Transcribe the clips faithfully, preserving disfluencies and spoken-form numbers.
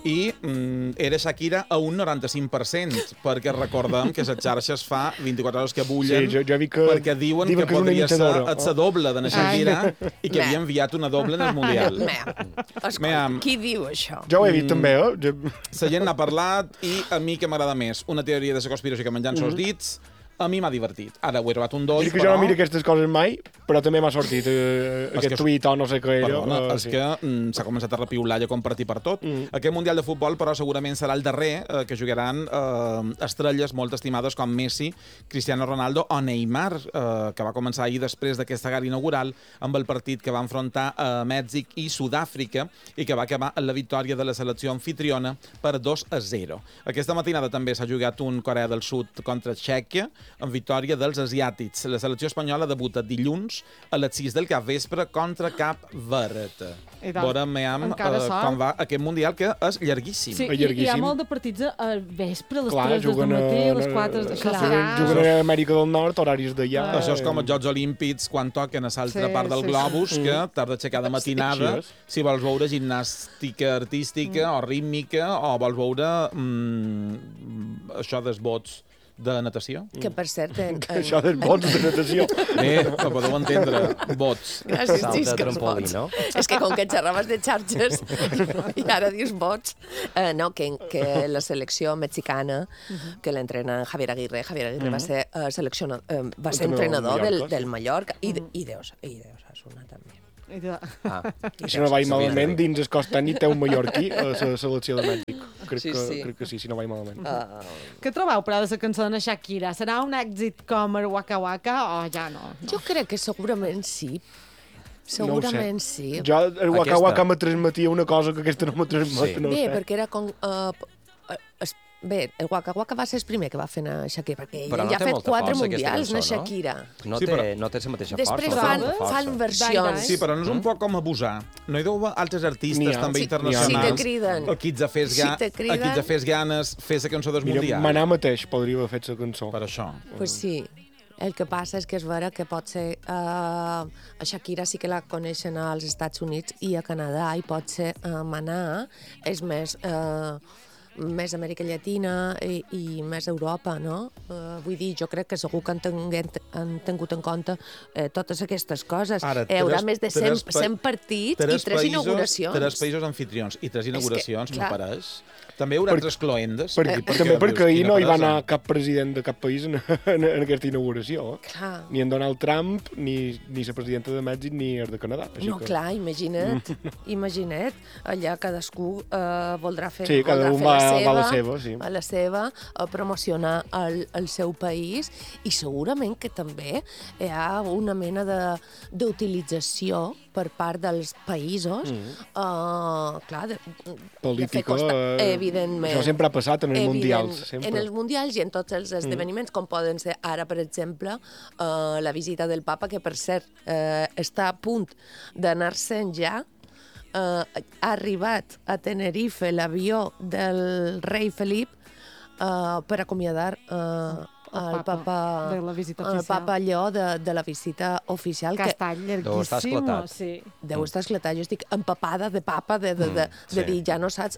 i mm, era Shakira a un noranta-cinc per cent, perquè recordem que les xarxes fa vint-i-quatre hores que bullen, sí, jo, jo que, perquè diuen, diuen que, que podria ser la doble de la Shakira i que havia enviat una doble en el Mundial. Escolta, qui diu això? Jo ho he dit també, eh? Jo... La gent n'ha parlat i a mi que m'agrada més una teoria de la conspiració que menjant-se els dits, a mi m'ha divertit. Ara ho he trobat un doll, és que però... jo no miro aquestes coses mai, però també m'ha sortit eh, aquest que... tuit o no sé què era. Perdona, uh, és sí. que mm, s'ha començat a repiular i a compartir per tot. Mm. Aquest Mundial de Futbol, però, segurament serà el darrer eh, que jugaran eh, estrelles molt estimades com Messi, Cristiano Ronaldo o Neymar, eh, que va començar ahir després d'aquesta gala inaugural amb el partit que va enfrontar a eh, Mèxic i Sud-àfrica i que va acabar en la victòria de la selecció anfitriona per dos a zero. Aquesta matinada també s'ha jugat un Corea del Sud contra Txèquia, amb victòria dels asiàtics. La selecció espanyola debuta dilluns a les sis del capvespre contra Cap Verd. Veurem eh, com va aquest Mundial, que és llarguíssim. Sí, és llarguíssim. Hi ha molt de partits al vespre, a les Clar, tres del matí, a les quatre... Juguen a Amèrica del Nord, horaris d'allà. Això és com els Jocs Olímpics quan toquen a l'altra part del globus, que t'has d'aixecar de matinada si vols veure gimnàstica artística o rítmica o vols veure mm, això dels bots de natació. Que, per cert... En, en... Això dels bots de natació. Bé, ho podeu entendre. Bots. Gràcies, Salta trampolí, no? És que com que xerraves de xarxes i ara dius bots, eh, no, que, que la selecció mexicana, que l'entrena Javier Aguirre, Javier Aguirre va ser, eh, selecciona, eh, va ser entrenador del, del Mallorca i, i Deus, i Deus Asuna també. Ah. I si no vaig malament, dins el Costany té un mallorquí a la selecció de Mèxic. Crec, sí, que, sí. crec que sí, si no vaig malament. Uh... Què trobeu, però, de la cançó de Shakira? Serà un èxit com el Waka Waka o ja no? no? Jo crec que segurament sí. Segurament no sí. Jo, el Waka aquesta... Waka me transmetia una cosa que aquesta no me transmet. Sí. No Bé, sé. Perquè era com... Uh, es... Bé, el Waka Waka va ser el primer que va fer a Shakira, perquè ella no ja ha fet quatre mundials, cançó, na Shakira. No, sí, però... no té la mateixa Després força. Després fan, fan versions. Sí, però no és un poc com abusar. No hi deu altres artistes ha, també sí, internacionals. Sí, te criden. A qui ets a fes, ga... sí, a qui ets a fes ganes fes la cançó del mundial. Manà mateix podria haver fet la cançó. Per això. Pues sí. El que passa és que és vera que pot ser... Uh, a Shakira sí que la coneixen als Estats Units i a Canadà, i pot ser uh, Manà és més... Uh, més Amèrica Llatina i, i més Europa, no? Uh, vull dir, jo crec que segur que han, tengut, han tingut en compte eh, totes aquestes coses. Ara, Hi haurà tres, més de cent, tres, cent partits tres i tres països, inauguracions. Tres països anfitrions i tres inauguracions, que, no pareix. També hi haurà per, tres cloendes. Per, eh, perquè, també perquè ahir no hi va anar cap president de cap país en, en, en aquesta inauguració. Clar. Ni en Donald Trump, ni, ni la presidenta de Mèxic, ni el de Canadà. Així no, que... clar, imagina't, imagina't, allà cadascú eh, voldrà fer, sí, cada voldrà un fer va, la seva, va a la seva, sí. a la seva, a promocionar el, el seu país, i segurament que també hi ha una mena d'utilització per part dels països, mm. uh, clar, de, política, de fer costa, evidentment. Això sempre ha passat en els mundials. Sempre. En els mundials i en tots els esdeveniments, mm. com poden ser ara, per exemple, uh, la visita del papa, que per cert uh, està a punt d'anar-se'n ja. Uh, ha arribat a Tenerife l'avió del rei Felip uh, per acomiadar uh, el papa, papa de la visita el oficial. Papa Lleó de, de la visita oficial. Que, que està llarguíssim. Sí. Deu estar esclatat. Jo estic empapada de papa, de, de, de, mm, de sí. dir, ja no saps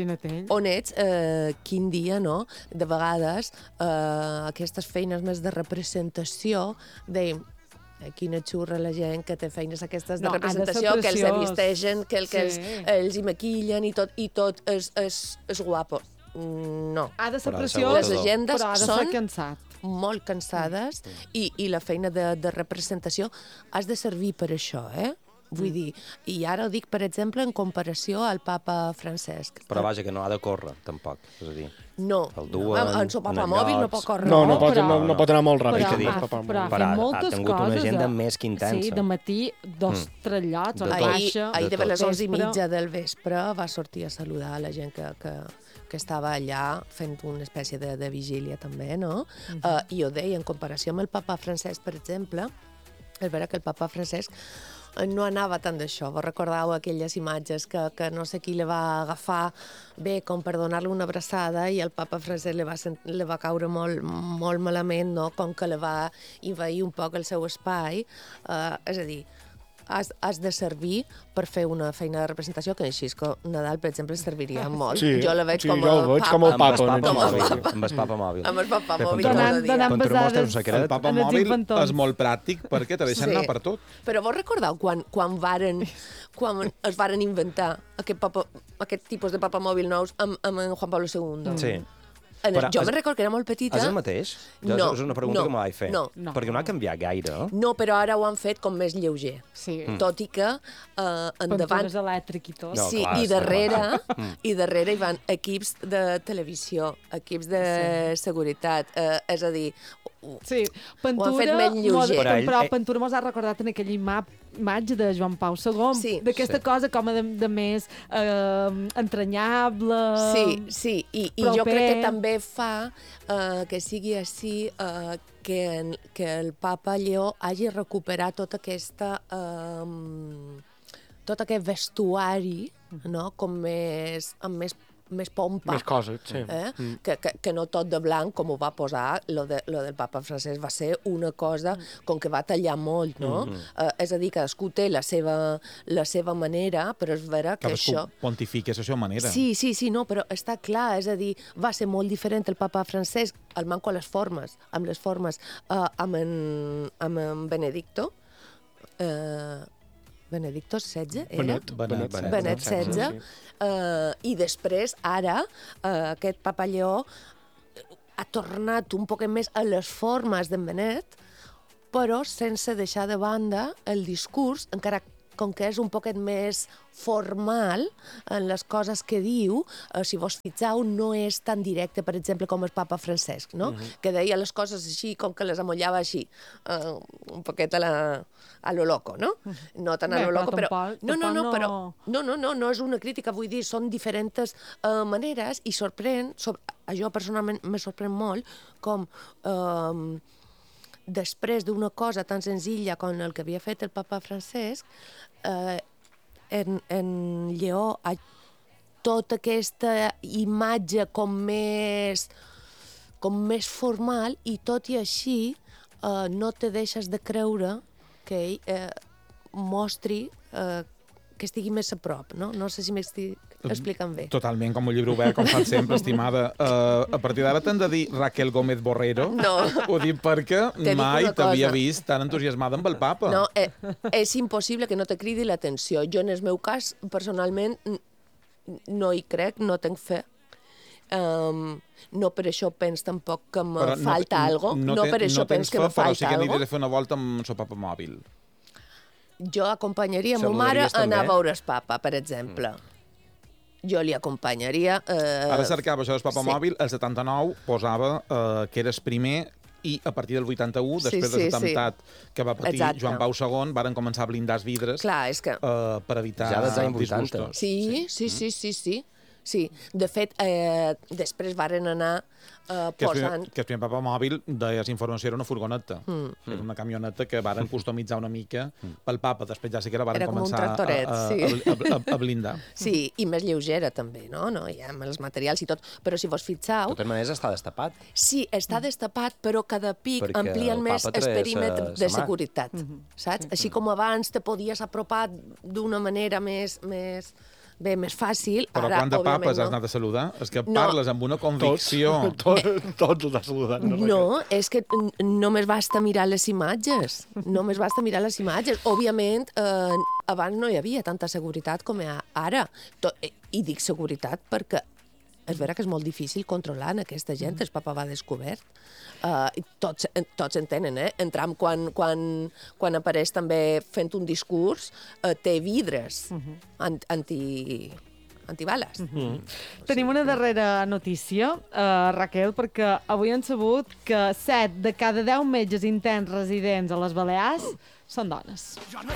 on ets, eh, quin dia, no? De vegades, eh, aquestes feines més de representació, de quina xurra la gent que té feines aquestes de no, representació, de que els vestegen, que, el, que sí. els, els hi maquillen i tot, i tot és, és, és guapo. No. Ha de ser preciós, les agendes però ha de són ser cansat. molt cansades mm. i, i la feina de, de representació has de servir per això, eh? Vull mm. dir, i ara ho dic, per exemple, en comparació al papa Francesc. Però vaja, que no ha de córrer, tampoc, és a dir... No, el duen, en, en seu papa mòbil no pot córrer. No, no, pot, però, no, no pot anar molt ràpid. Però, dir, ha, papa, però ha però fet moltes ha tingut coses. una agenda de, més que intensa. Sí, de matí, dos mm. trellots, a la ahir, baixa... Ahir de, de les onze i vespre. mitja del vespre va sortir a saludar la gent que, que, que estava allà fent una espècie de, de vigília també, no? Mm -hmm. uh, I ho deia, en comparació amb el papa Francesc, per exemple, és vera que el papa Francesc no anava tant d'això. Vos recordeu aquelles imatges que, que no sé qui le va agafar bé com per donar-li una abraçada i el papa Francesc le va, le va caure molt, molt malament, no? Com que le va invair un poc el seu espai. Uh, és a dir, has, has de servir per fer una feina de representació, que així és que Nadal, per exemple, serviria molt. Sí, jo la veig sí, com jo el veig com el Amb el papa. papa Com el mòbil. papa. Amb el papa mòbil. amb el papa Que mòbil Donant- cada dia. donant Quan tu mostres un pesades secret, El papa en els mòbil infantons. és molt pràctic perquè te deixen Sí. anar per tot. Però vos recordeu quan, quan, varen, quan es varen inventar aquest, papa, aquest tipus de papa mòbil nous amb, amb en Juan Pablo segundo? Sí. En el, Però jo és- me'n recordo que era molt petita. És el mateix? Jo, No, és una pregunta no, que me vaig fer. no. No. Perquè no ha canviat gaire. No, però ara ho han fet com més lleuger. Sí. Mm. Tot i que uh, endavant... Pintures elèctric i tot. No, sí, clar, i està darrere, Mm. i darrere hi van equips de televisió, equips de sí. seguretat, eh, és a dir, Sí, Pentura, Ho han fet més lleuger. mos- Però ell- però ell- Pentura mos ha recordat en aquella ima imatge de Joan Pau segon, Sí. d'aquesta Sí. cosa com a de, de més eh, entranyable... sí, sí, i, i jo proper. crec que també fa eh, que sigui així eh, que, en- que el papa Lleó hagi recuperat tota aquesta... Eh, tot aquest vestuari, no?, com més, amb més, més pompa. Més coses, sí. Eh? Mm. Que, que, que no tot de blanc, com ho va posar, lo, de, lo del papa francès va ser una cosa com que va tallar molt, no? Mm -hmm. eh, és a dir, cadascú té la seva, la seva manera, però és vera que Cadascú això... pontifica a la seva manera. Sí, sí, sí, no, però està clar, és a dir, va ser molt diferent el papa francès, el manco a les formes, amb les formes, eh, amb, en, amb en Benedicto, eh, Benedicto setze, era? Benet, Benet, Benet, Benet setze, sí. eh, i després, ara, eh, aquest papa Lleó ha tornat un poc més a les formes d'en Benet, però sense deixar de banda el discurs, encara com que és un poquet més formal en les coses que diu, eh, si vos fixeu, no és tan directe, per exemple, com el papa Francesc, no? Uh -huh. Que deia les coses així, com que les amollava així, eh, un poquet a, la, a lo loco, no? No tan a Bé, lo però loco, però... tampoc- No, no, no, tampoc però... no- No, no, no, no és una crítica, vull dir, són diferents eh, maneres i sorprèn, sobre, a jo personalment me sorprèn molt, com... Eh, després d'una cosa tan senzilla com el que havia fet el papa Francesc, eh, en, en Lleó, ha, tota aquesta imatge com més, com més formal, i tot i així eh, no te deixes de creure que ell eh, mostri eh, que estigui més a prop, no? No sé si m'estic explicant bé. Totalment, com un llibre obert, com fan sempre, estimada. Uh, a partir d'ara t'han de dir Raquel Gómez Borrero. No. Ho dic perquè dic mai una t'havia cosa. vist tan entusiasmada amb el papa. No, eh, és impossible que no te cridi l'atenció. Jo, en el meu cas, personalment, n- no hi crec, no tenc fe. Um, no per això pens tampoc que me Però falta no, algo. No, ten- per això no pens tens que fe, me però falta sí que algo. aniré a fer una volta amb el seu papa mòbil. Jo acompanyaria ma mare a Saludaries anar a també? veure el papa, per exemple. Jo li acompanyaria... Eh, Ara cercava això del papa sí. mòbil, el setanta-nou posava eh, que eres primer, i a partir del vuitanta-u, Sí, després sí, de l'atemptat que va patir Exacte. Joan Pau segon, varen començar a blindar els vidres Clar, és que... eh, per evitar Ja dels anys vuitanta. disgustos. Sí, sí, sí, sí, sí. Sí, de fet, eh, després varen anar eh, Que el, primer, posant... que el primer papa mòbil, deies informació, era una furgoneta. Mm. Era una camioneta que varen customitzar una mica pel papa. Després ja sí que la varen Era com un començar tractoret, a, a, sí. a, a, a blindar. Sí, i més lleugera també, no? no? I amb els materials i tot. Però si vos De fixeu, totes maneres està destapat. sí, està destapat, però cada pic Perquè amplien el més papa el traia perímetre sa- de sa mà. seguretat, saps? Així com abans te podies apropar d'una manera més, més, bé, més fàcil, Però ara, quan de òbviament, papes no. has anat a saludar? És que No. parles amb una Tots, convicció. tots, tots els ha saludat. No, és que n- només basta mirar les imatges. Només basta mirar les imatges. Òbviament, eh, abans no hi havia tanta seguretat com hi ha ara. To I dic seguretat perquè és vera que és molt difícil controlar en aquesta gent. El papa va descobert. Uh, tots, tots entenen, eh? En Trump, quan, quan, quan apareix també fent un discurs, uh, té vidres ant anti, antibales. Tenim una darrera notícia, uh, Raquel, perquè avui han sabut que set de cada deu metges interns residents a les Balears són dones.